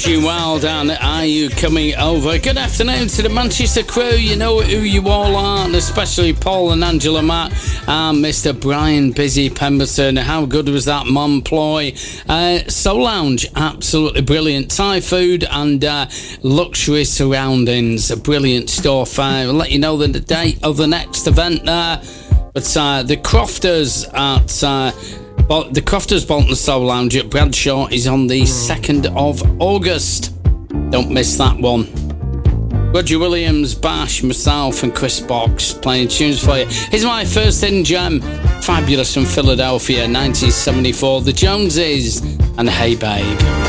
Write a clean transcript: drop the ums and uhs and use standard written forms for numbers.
Eugene Wild and Are You Coming Over? Good afternoon to the Manchester crew. You know who you all are, and especially Paul and Angela Matt and Mr. Brian Busy Pemberton. How good was that Montploy Soul Lounge? Absolutely brilliant. Thai food and luxury surroundings. A brilliant stuff. I'll let you know the date of the next event there. But the Crofters at the Crofters Bolton Soul Lounge at Bradshaw is on the 2nd of August. Don't miss that one. Roger Williams, Bash, myself and Chris Box playing tunes for you. Here's my first hidden gem. Fabulous from Philadelphia, 1974. The Joneses and Hey Babe.